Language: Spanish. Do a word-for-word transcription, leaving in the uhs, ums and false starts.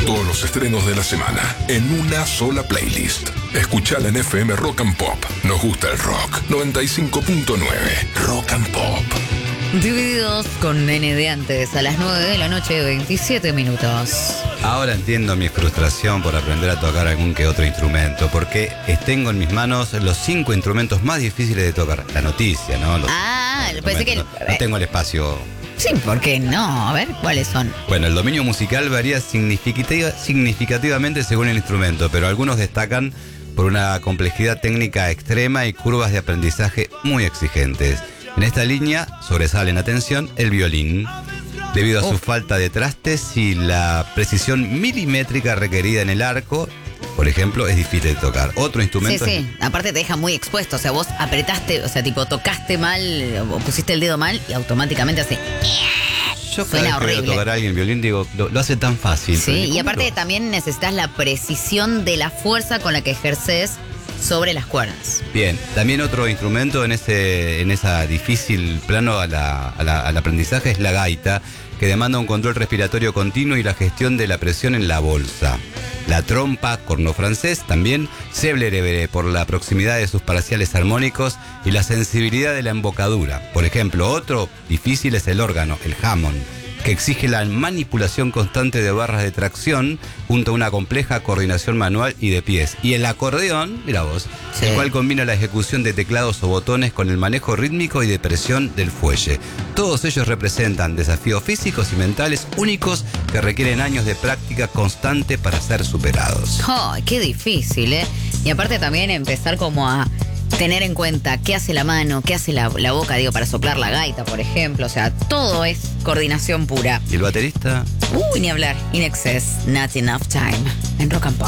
Todos los estrenos de la semana en una sola playlist. Escuchala en F M Rock and Pop. Nos gusta el rock. noventa y cinco punto nueve Rock and Pop. Divididos con Nene de antes a las nueve de la noche, veintisiete minutos. Ahora entiendo mi frustración por aprender a tocar algún que otro instrumento, porque tengo en mis manos los cinco instrumentos más difíciles de tocar. La noticia, ¿no? Los, ah, pensé que... No, no tengo el espacio. Sí, ¿por qué no? A ver, ¿cuáles son? Bueno, el dominio musical varía significativa, significativamente según el instrumento, pero algunos destacan por una complejidad técnica extrema y curvas de aprendizaje muy exigentes. En esta línea sobresalen, atención, el violín. Debido a Uf. su falta de trastes y la precisión milimétrica requerida en el arco, por ejemplo, es difícil de tocar. Otro instrumento... Sí, sí. Es... Aparte te deja muy expuesto. O sea, vos apretaste, o sea, tipo, tocaste mal o pusiste el dedo mal y automáticamente hace... Yo cada vez que veo tocar a alguien el violín, digo, lo, lo hace tan fácil. Sí, y aparte también necesitas la precisión de la fuerza con la que ejerces sobre las cuerdas. Bien, también otro instrumento en ese en esa difícil plano a la, a la, al aprendizaje es la gaita, que demanda un control respiratorio continuo y la gestión de la presión en la bolsa. La trompa, corno francés, también se breve por la proximidad de sus parciales armónicos y la sensibilidad de la embocadura. Por ejemplo, otro difícil es el órgano, el Hammond, que exige la manipulación constante de barras de tracción junto a una compleja coordinación manual y de pies. Y el acordeón, mira vos, sí. el cual combina la ejecución de teclados o botones con el manejo rítmico y de presión del fuelle. Todos ellos representan desafíos físicos y mentales únicos que requieren años de práctica constante para ser superados. ¡Oh, qué difícil, eh! Y aparte también empezar como a tener en cuenta qué hace la mano, qué hace la, la boca, digo, para soplar la gaita, por ejemplo. O sea, todo es coordinación pura. ¿Y el baterista? Uy, ni hablar. In Excess, Not Enough Time. En Rock and Pop.